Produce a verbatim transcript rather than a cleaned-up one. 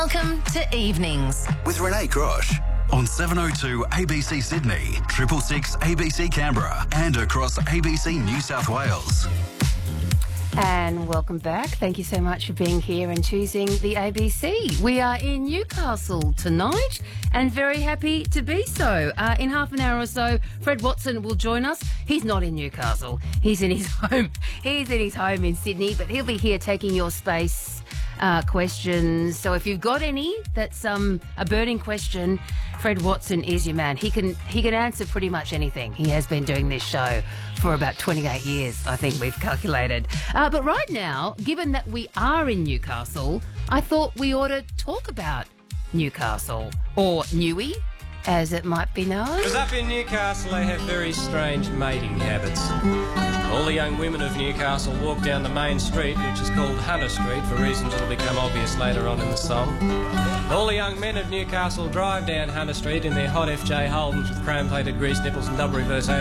Welcome to Evenings with Renee Grosh on seven oh two A B C Sydney, triple six A B C Canberra and across A B C New South Wales. And welcome back. Thank you so much for being here and choosing the A B C. We are in Newcastle tonight and very happy to be so. Uh, in half an hour or so, Fred Watson will join us. He's not in Newcastle. He's in his home. He's in his home in Sydney, but he'll be here taking your space. Uh, questions. So if you've got any, that's um, a burning question, Fred Watson is your man. He can he can answer pretty much anything. He has been doing this show for about twenty-eight years, I think we've calculated. Uh, but right now, given that we are in Newcastle, I thought we ought to talk about Newcastle, or Newey, as it might be known. Because up in Newcastle, they have very strange mating habits. All the young women of Newcastle walk down the main street, which is called Hunter Street, for reasons that will become obvious later on in the song. All the young men of Newcastle drive down Hunter Street in their hot F J Holdens with chrome-plated grease nipples and double reverse